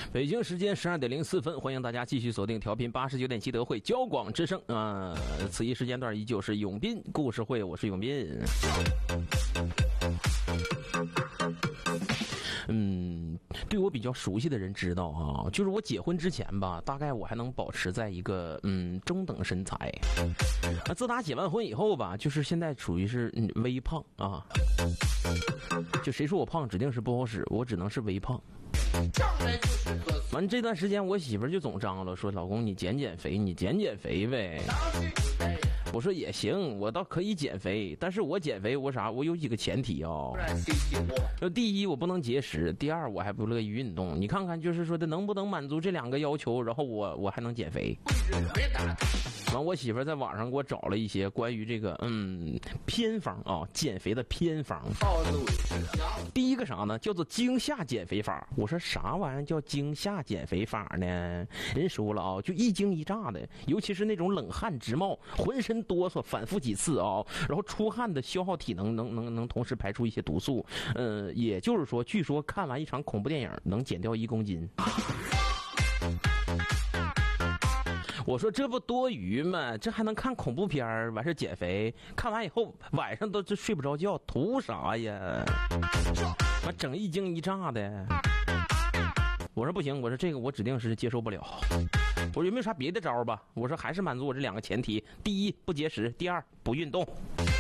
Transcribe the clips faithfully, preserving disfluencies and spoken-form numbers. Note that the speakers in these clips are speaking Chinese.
北京时间十二点零四分，欢迎大家继续锁定调频八十九点七德惠交广之声啊、呃！此一时间段依旧是永斌故事会，我是永斌。嗯，对我比较熟悉的人知道啊，就是我结婚之前吧，大概我还能保持在一个嗯中等身材。啊，自打结完婚以后吧，就是现在属于是嗯微胖啊。就谁说我胖，指定是不好使，我只能是微胖。完这段时间，我媳妇就总张罗说：“老公，你减减肥，你减减肥呗。”我说也行，我倒可以减肥，但是我减肥我啥？我有几个前提啊、哦。第一，我不能节食；第二，我还不乐意运动。你看看，就是说的能不能满足这两个要求，然后我我还能减肥。完，我媳妇在网上给我找了一些关于这个嗯偏方啊，减肥的偏方。第一个啥呢？叫做惊吓减肥法。我说啥玩意儿叫惊吓减肥法呢？人说了啊，就一惊一乍的，尤其是那种冷汗直冒，浑身哆嗦，反复几次啊，然后出汗的消耗体能，能能能同时排出一些毒素。呃，也就是说，据说看完一场恐怖电影能减掉一公斤。我说这不多余吗？这还能看恐怖片儿完事减肥？看完以后晚上都这睡不着觉，图啥呀？完整一惊一乍的。我说不行，我说这个我指定是接受不了。我说有没有啥别的招吧？我说还是满足我这两个前提：第一不节食，第二不运动。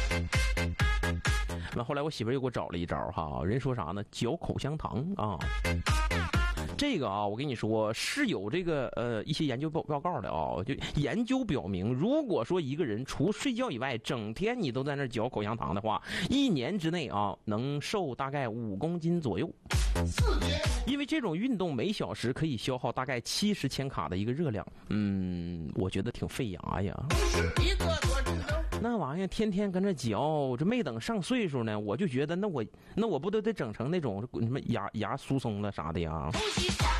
完后来我媳妇又给我找了一招哈，人说啥呢？嚼口香糖啊。这个啊，我跟你说是有这个呃一些研究报报告的啊，就研究表明，如果说一个人除睡觉以外，整天你都在那嚼口香糖的话，一年之内啊能瘦大概五公斤左右。因为这种运动每小时可以消耗大概七十千卡的一个热量，嗯，我觉得挺费牙呀。那玩意儿天天跟着嚼，这没等上岁数呢，我就觉得那我那我不都得整成那种什么牙牙疏松了啥的呀？